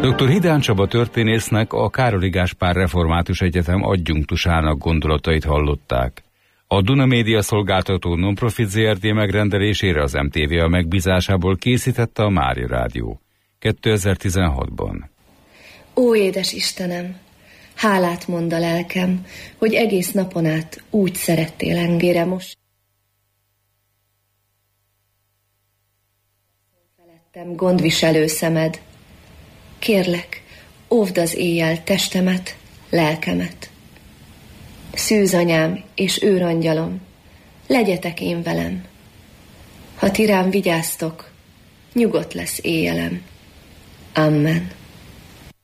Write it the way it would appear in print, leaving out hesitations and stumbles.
Dr. Hidán Csaba történésznek, a Károli Gáspár Református Egyetem adjunktusának gondolatait hallották. A Duna Média szolgáltató Nonprofit Zrt. Megrendelésére az MTVA megbízásából készítette a Mária Rádió 2016-ban. Ó, édes Istenem! Hálát mond a lelkem, hogy egész napon át úgy szerettél engére most. Felettem gondviselő szemed. Kérlek, óvd az éjjel testemet, lelkemet. Szűz anyám és őrangyalom, legyetek én velem. Ha ti rám vigyáztok, nyugodt lesz éjjelem. Amen.